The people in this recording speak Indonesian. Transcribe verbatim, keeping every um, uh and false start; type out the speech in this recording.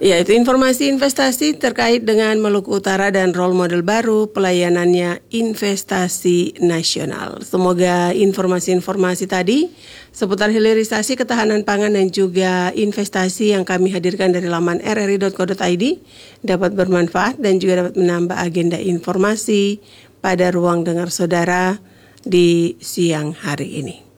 Ya, itu informasi investasi terkait dengan Maluku Utara dan role model baru pelayanannya investasi nasional. Semoga informasi-informasi tadi seputar hilirisasi ketahanan pangan dan juga investasi yang kami hadirkan dari laman r r i dot co dot i d dapat bermanfaat dan juga dapat menambah agenda informasi pada ruang dengar saudara di siang hari ini.